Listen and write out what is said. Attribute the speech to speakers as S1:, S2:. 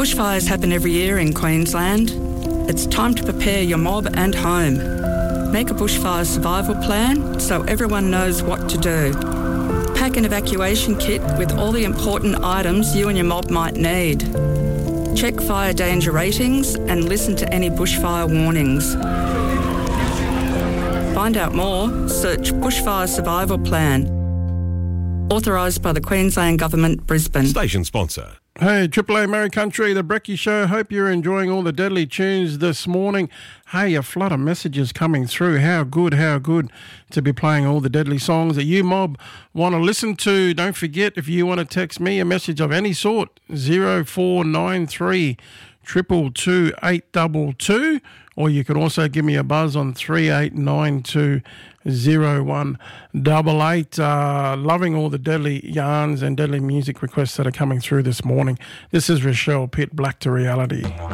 S1: Bushfires happen every year in Queensland. It's time to prepare your mob and home. Make a bushfire survival plan so everyone knows what to do. Pack an evacuation kit with all the important items you and your mob might need. Check fire danger ratings and listen to any bushfire warnings. Find out more, search Bushfire Survival Plan. Authorised by the Queensland Government, Brisbane.
S2: Station sponsor.
S3: Hey, Triple A Mary Country, the Brecky Show. Hope you're enjoying all the deadly tunes this morning. Hey, a flood of messages coming through. How good to be playing all the deadly songs that you mob want to listen to. Don't forget, if you want to text me a message of any sort, 0493 222 822, or you can also give me a buzz on 3892 0188. Loving all the deadly yarns and deadly music requests that are coming through this morning. This is Rochelle Pitt, Black to Reality.